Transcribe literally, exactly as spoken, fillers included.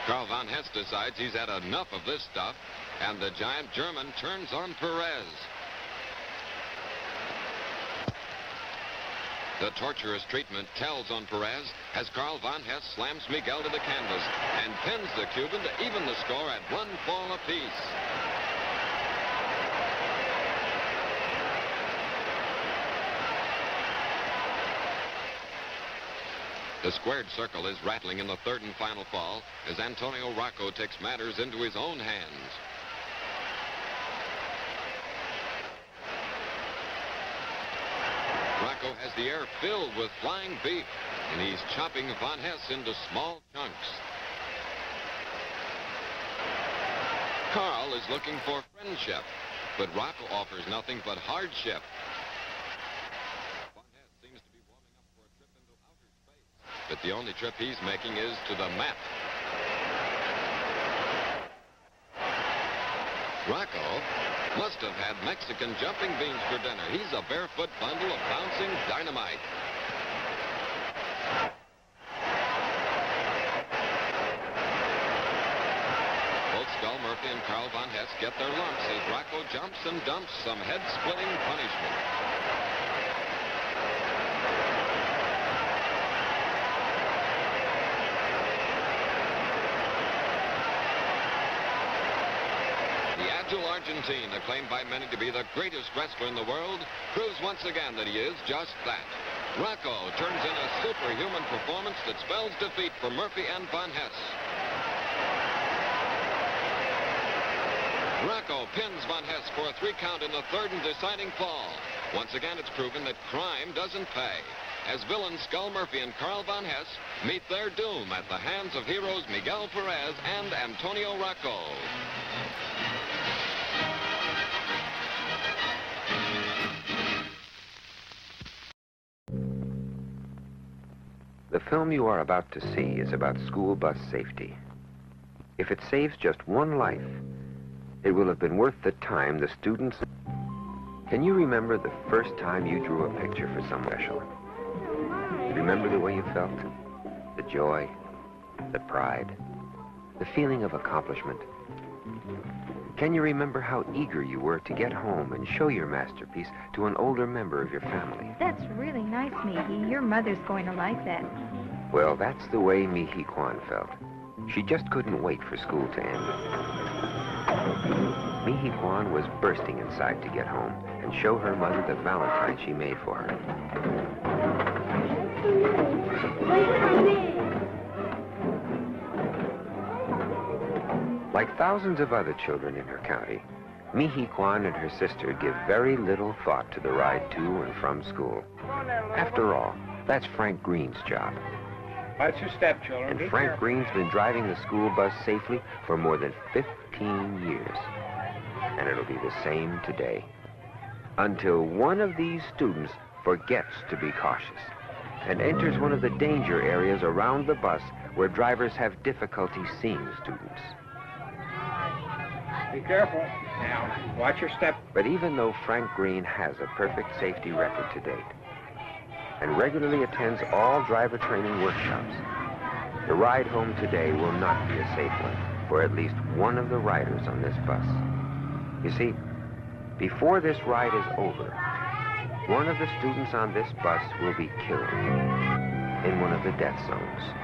Karl von Hess decides he's had enough of this stuff, and the giant German turns on Perez. The torturous treatment tells on Perez as Karl von Hess slams Miguel to the canvas and pins the Cuban to even the score at one fall apiece. The squared circle is rattling in the third and final fall as Antonio Rocco takes matters into his own hands. Rocco has the air filled with flying beef, and he's chopping von Hess into small chunks. Karl is looking for friendship, but Rocco offers nothing but hardship. Von Hess seems to be warming up for a trip into outer space, but the only trip he's making is to the map. Rocco must have had Mexican jumping beans for dinner. He's a barefoot bundle of bouncing dynamite. Both Skull Murphy and Karl von Hess get their lumps as Rocco jumps and dumps some head-splitting punishment. Argentine, acclaimed by many to be the greatest wrestler in the world, proves once again that he is just that. Rocco turns in a superhuman performance that spells defeat for Murphy and von Hess. Rocco pins von Hess for a three count in the third and deciding fall. Once again, it's proven that crime doesn't pay, as villains Skull Murphy and Karl von Hess meet their doom at the hands of heroes Miguel Perez and Antonio Rocco. The film you are about to see is about school bus safety. If it saves just one life, it will have been worth the time the students... Can you remember the first time you drew a picture for someone special? Remember the way you felt? The joy, the pride, the feeling of accomplishment. Can you remember how eager you were to get home and show your masterpiece to an older member of your family? That's really nice, Mihi. Your mother's going to like that. Well, that's the way Mihi Kwan felt. She just couldn't wait for school to end. Mihi Kwan was bursting inside to get home and show her mother the Valentine she made for her. Like thousands of other children in her county, Mihi Kwan and her sister give very little thought to the ride to and from school. After all, that's Frank Green's job. Watch your step, children. And Frank Green's been driving the school bus safely for more than fifteen years. And it'll be the same today. Until one of these students forgets to be cautious and enters one of the danger areas around the bus where drivers have difficulty seeing students. Be careful. Now, watch your step. But even though Frank Green has a perfect safety record to date and regularly attends all driver training workshops, the ride home today will not be a safe one for at least one of the riders on this bus. You see, before this ride is over, one of the students on this bus will be killed in one of the death zones.